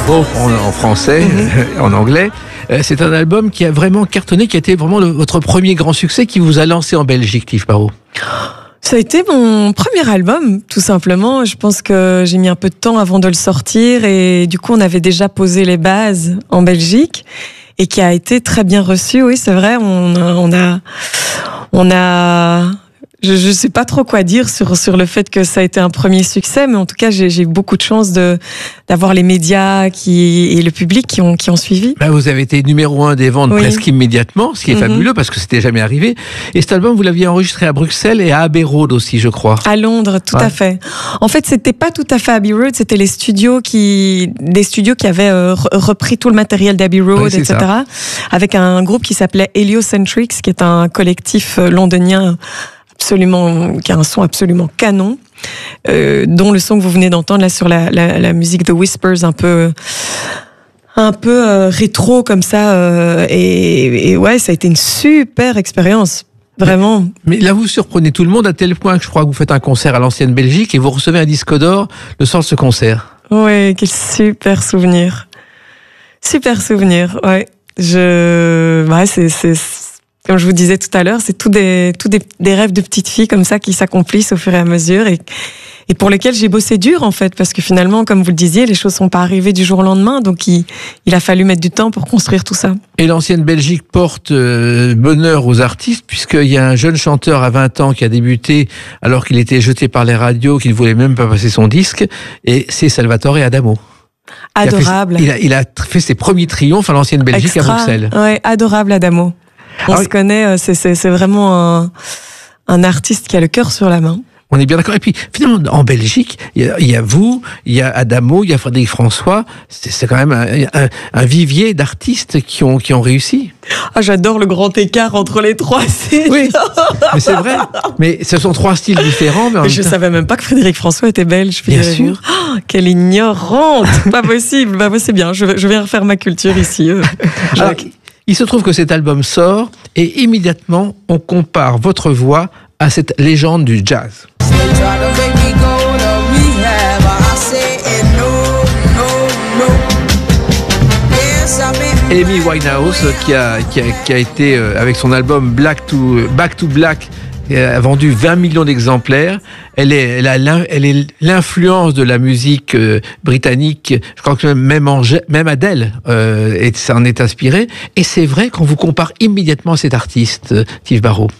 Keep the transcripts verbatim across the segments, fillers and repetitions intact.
Oh, en, en français, mm-hmm. en anglais. C'est un album qui a vraiment cartonné, qui a été vraiment le, votre premier grand succès, qui vous a lancé en Belgique, Tiv Barraud. Ça a été mon premier album, tout simplement. Je pense que j'ai mis un peu de temps avant de le sortir et du coup, on avait déjà posé les bases en Belgique et qui a été très bien reçu. Oui, c'est vrai. On, on a, on a. Je ne sais pas trop quoi dire sur sur le fait que ça a été un premier succès, mais en tout cas, j'ai, j'ai eu beaucoup de chance de d'avoir les médias qui et le public qui ont qui ont suivi. Ben, vous avez été numéro un des ventes oui. presque immédiatement, ce qui est mm-hmm. fabuleux parce que c'était jamais arrivé. Et cet album, vous l'aviez enregistré à Bruxelles et à Abbey Road aussi, je crois. À Londres, tout ouais. à fait. En fait, c'était pas tout à fait Abbey Road, c'était les studios qui des studios qui avaient euh, repris tout le matériel d'Abbey Road, oui, et cetera. Ça. Avec un groupe qui s'appelait Heliocentrics, qui est un collectif londonien. Absolument, qui a un son absolument canon, euh, dont le son que vous venez d'entendre là sur la, la, la musique The Whispers, un peu, un peu euh, rétro comme ça, euh, et, et ouais, ça a été une super expérience. Vraiment. Mais, mais là, vous surprenez tout le monde à tel point que je crois que vous faites un concert à l'Ancienne Belgique et vous recevez un disque d'or le soir de ce concert. Ouais, quel super souvenir. Super souvenir, ouais. Je, ouais, c'est, c'est, comme je vous disais tout à l'heure, c'est tout des, tout des, des rêves de petites filles comme ça qui s'accomplissent au fur et à mesure et, et pour lesquels j'ai bossé dur en fait, parce que finalement, comme vous le disiez, les choses sont pas arrivées du jour au lendemain, donc il, il a fallu mettre du temps pour construire tout ça. Et l'Ancienne Belgique porte euh, bonheur aux artistes, puisqu'il y a un jeune chanteur à vingt ans qui a débuté alors qu'il était jeté par les radios, qu'il ne voulait même pas passer son disque, et c'est Salvatore Adamo. Adorable. Il a, fait, il, a, il a fait ses premiers triomphes à l'Ancienne Belgique Extra. À Bruxelles. Ouais, adorable Adamo. On ah, se oui. connaît, c'est, c'est, c'est vraiment un, un artiste qui a le cœur sur la main. On est bien d'accord. Et puis, finalement, en Belgique, il y a, il y a vous, il y a Adamo, il y a Frédéric François. C'est, c'est quand même un, un, un vivier d'artistes qui ont, qui ont réussi. Ah, j'adore le grand écart entre les trois. C'est oui, mais c'est vrai. Mais ce sont trois styles différents. Mais, mais je ne savais même pas que Frédéric François était belge. Bien sûr. Oh, quelle ignorante. Pas possible. Bah, c'est bien. Je, je viens refaire ma culture ici. Alors, il se trouve que cet album sort et immédiatement, on compare votre voix à cette légende du jazz. Amy Winehouse qui a, qui a, qui a été euh, avec son album Black to, Back to Black a vendu vingt millions d'exemplaires. Elle est, elle a elle est l'influence de la musique euh, britannique. Je crois que même, en, même Adele euh, est, s'en est inspirée. Et c'est vrai qu'on vous compare immédiatement à cet artiste, euh, Tiv Barraud.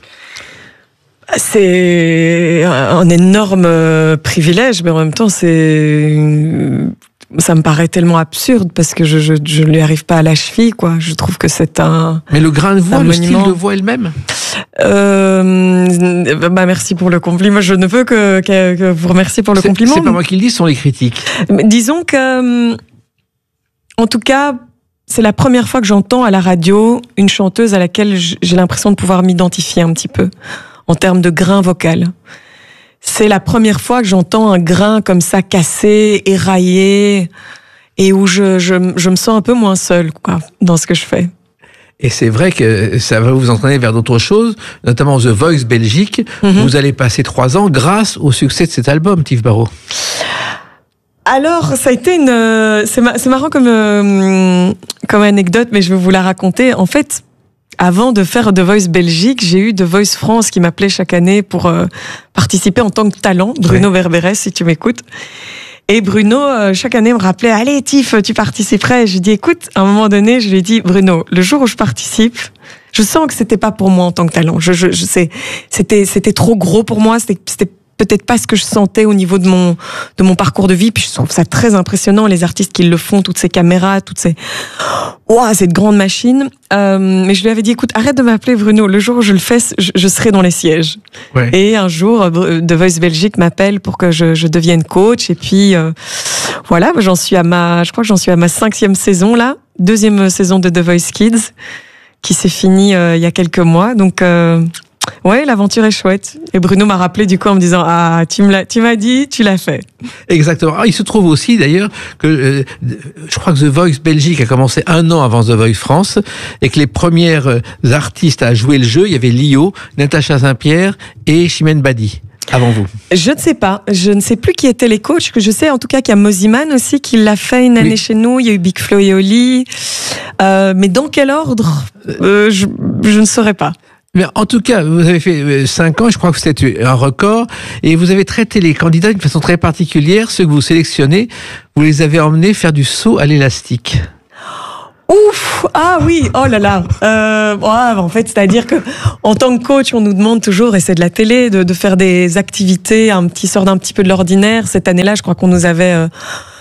C'est un énorme privilège, mais en même temps, c'est, ça me paraît tellement absurde parce que je, je, je lui arrive pas à la cheville, quoi. Je trouve que c'est un. Mais le grain de voix, le style de voix elle-même. Euh, bah merci pour le compliment. Je ne veux que, que, que vous remercier pour le c'est, compliment. C'est pas moi qui le dis, ce sont les critiques. Mais disons que, en tout cas, c'est la première fois que j'entends à la radio une chanteuse à laquelle j'ai l'impression de pouvoir m'identifier un petit peu. En termes de grain vocal. C'est la première fois que j'entends un grain comme ça cassé, éraillé, et où je, je, je me sens un peu moins seule, quoi, dans ce que je fais. Et c'est vrai que ça va vous entraîner vers d'autres choses, notamment The Voice Belgique. Mm-hmm. Vous allez passer trois ans grâce au succès de cet album, Tiv Barraud. Alors, ça a été une... C'est, ma, c'est marrant comme, euh, comme anecdote, mais je vais vous la raconter. En fait, avant de faire The Voice Belgique, j'ai eu The Voice France qui m'appelait chaque année pour euh, participer en tant que talent. Bruno ouais. Verberes, si tu m'écoutes. Et Bruno, euh, chaque année, me rappelait « Allez, Tif, tu participerais ?» J'ai dit « Écoute, à un moment donné, je lui ai dit « Bruno, le jour où je participe, je sens que c'était pas pour moi en tant que talent. Je, je, je sais, c'était, c'était trop gros pour moi, c'était, c'était peut-être pas ce que je sentais au niveau de mon de mon parcours de vie. Puis je trouve ça très impressionnant, les artistes qui le font, toutes ces caméras, toutes ces ouah, cette grande machine. Euh, mais je lui avais dit, écoute, arrête de m'appeler Bruno. Le jour où je le fais, je, je serai dans les sièges. Ouais. Et un jour, The Voice Belgique m'appelle pour que je, je devienne coach. Et puis euh, voilà, j'en suis à ma, je crois que j'en suis à ma cinquième saison là, deuxième saison de The Voice Kids, qui s'est finie euh, il y a quelques mois. Donc euh, ouais, l'aventure est chouette. Et Bruno m'a rappelé du coup en me disant « Ah, tu, me l'as, tu m'as dit, tu l'as fait. » Exactement. Ah, il se trouve aussi d'ailleurs que euh, je crois que The Voice Belgique a commencé un an avant The Voice France et que les premières artistes à jouer le jeu, il y avait Lio, Natacha Saint-Pierre et Chimène Badi. avant vous? Je ne sais pas. Je ne sais plus qui étaient les coachs. Que je sais en tout cas qu'il y a Moziman aussi qui l'a fait une année oui. chez nous. Il y a eu Big Flo et Oli. Euh, mais dans quel ordre euh, je, je ne saurais pas. Mais en tout cas, vous avez fait cinq ans, je crois que c'était un record, et vous avez traité les candidats d'une façon très particulière. Ceux que vous sélectionnez, vous les avez emmenés faire du saut à l'élastique. Ouf! Ah oui! Oh là là! Euh, ouais, en fait, c'est-à-dire que en tant que coach, on nous demande toujours, et c'est de la télé, de, de faire des activités un petit sort d'un petit peu de l'ordinaire. Cette année-là, je crois qu'on nous avait euh,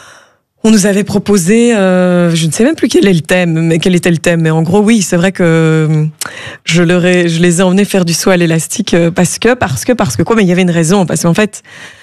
on nous avait proposé, euh, je ne sais même plus quel est le thème, mais quel était le thème. Mais en gros, oui, c'est vrai que je, leur ai, je les ai emmenés faire du saut à l'élastique parce que, parce que, parce que quoi? Mais il y avait une raison. Parce qu'en fait,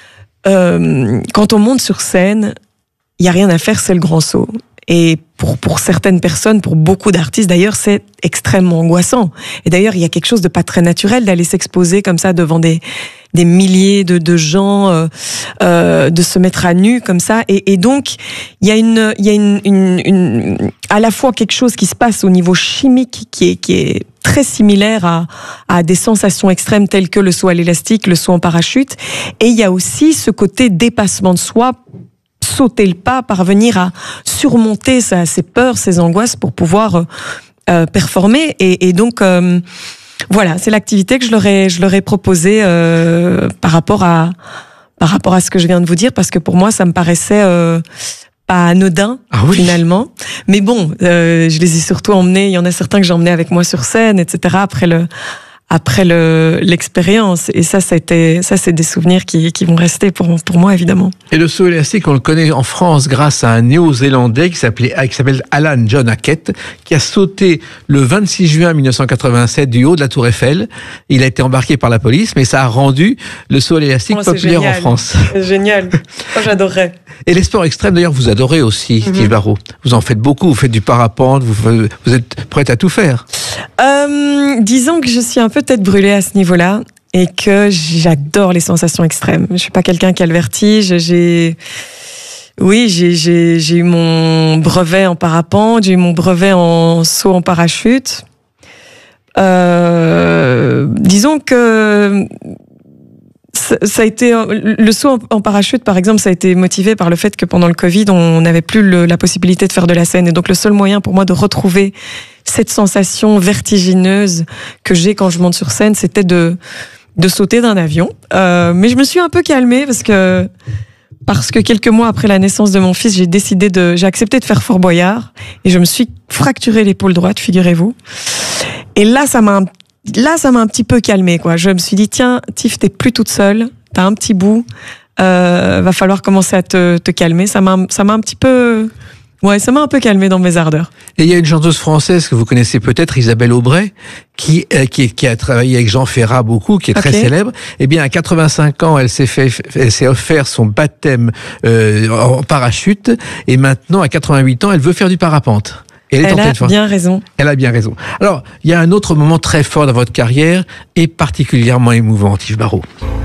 euh, quand on monte sur scène, il y a rien à faire, c'est le grand saut. Et pour, pour certaines personnes, pour beaucoup d'artistes d'ailleurs, c'est extrêmement angoissant. Et d'ailleurs, il y a quelque chose de pas très naturel d'aller s'exposer comme ça devant des, des milliers de, de gens, euh, euh, de se mettre à nu comme ça. Et, et donc, il y a, une, il y a une, une, une, à la fois quelque chose qui se passe au niveau chimique qui est, qui est très similaire à, à des sensations extrêmes telles que le saut à l'élastique, le saut en parachute. Et il y a aussi ce côté dépassement de soi, sauter le pas, parvenir à surmonter sa, ses peurs, ses angoisses pour pouvoir euh, performer. Et, et donc, euh, voilà, c'est l'activité que je leur ai, je leur ai proposée euh, par rapport à, par rapport à ce que je viens de vous dire, parce que pour moi, ça me paraissait euh, pas anodin, ah oui. finalement. Mais bon, euh, je les ai surtout emmenés, il y en a certains que j'ai emmenés avec moi sur scène, et cetera, après le... après le, l'expérience. Et ça, ça, a été, ça, c'est des souvenirs qui, qui vont rester pour, pour moi, évidemment. Et le saut élastique, on le connaît en France grâce à un Néo-Zélandais qui s'appelait, qui s'appelle Alan John Hackett, qui a sauté le vingt-six juin mille neuf cent quatre-vingt-sept du haut de la Tour Eiffel. Il a été embarqué par la police, mais ça a rendu le saut élastique oh, populaire génial. en France. C'est génial. Moi, j'adorerais. Et les sports extrêmes, d'ailleurs, vous adorez aussi, mm-hmm. Steve Barrault. Vous en faites beaucoup. Vous faites du parapente. Vous, vous êtes prête à tout faire. Euh, disons que je suis un peu tête brûlée à ce niveau-là et que j'adore les sensations extrêmes. Je suis pas quelqu'un qui a le vertige. J'ai, oui, j'ai, j'ai, j'ai eu mon brevet en parapente, j'ai eu mon brevet en saut en parachute. Euh, disons que ça, ça a été le saut en parachute, par exemple, ça a été motivé par le fait que pendant le Covid, on n'avait plus le, la possibilité de faire de la scène, et donc le seul moyen pour moi de retrouver cette sensation vertigineuse que j'ai quand je monte sur scène, c'était de de sauter d'un avion. Euh, mais je me suis un peu calmée parce que parce que quelques mois après la naissance de mon fils, j'ai décidé de j'ai accepté de faire Fort Boyard et je me suis fracturé l'épaule droite, figurez-vous. Et là, ça m'a là ça m'a un petit peu calmée, quoi. Je me suis dit tiens, Tiff, t'es plus toute seule, t'as un petit bout, euh, va falloir commencer à te te calmer. Ça m'a ça m'a un petit peu Ouais, ça m'a un peu calmé dans mes ardeurs. Et il y a une chanteuse française que vous connaissez peut-être, Isabelle Aubray, qui, euh, qui, qui a travaillé avec Jean Ferrat beaucoup, qui est okay. très célèbre. Eh bien, à quatre-vingt-cinq ans, elle s'est fait, elle s'est offert son baptême euh, en parachute, et maintenant, à quatre-vingt-huit ans, elle veut faire du parapente. Et elle, elle a de bien raison. Elle a bien raison. Alors, il y a un autre moment très fort dans votre carrière, et particulièrement émouvant, Tiff Barrault.